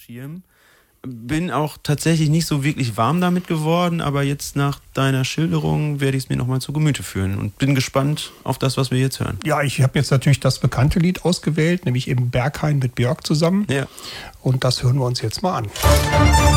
Schirm. Bin auch tatsächlich nicht so wirklich warm damit geworden, aber jetzt nach deiner Schilderung werde ich es mir nochmal zu Gemüte führen und bin gespannt auf das, was wir jetzt hören. Ja, ich habe jetzt natürlich das bekannte Lied ausgewählt, nämlich eben Berghain mit Björk zusammen. Ja. Und das hören wir uns jetzt mal an.